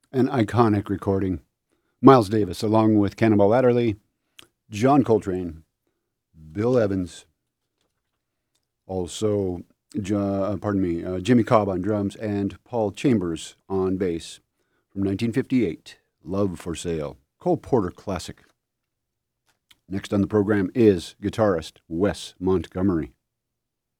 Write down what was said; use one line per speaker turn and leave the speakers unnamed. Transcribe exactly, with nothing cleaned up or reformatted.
An iconic recording. Miles Davis, along with Cannonball Adderley, John Coltrane, Bill Evans, also, uh, pardon me, uh, Jimmy Cobb on drums, and Paul Chambers on bass. From nineteen fifty-eight, Love for Sale, Cole Porter classic. Next on the program is guitarist Wes Montgomery.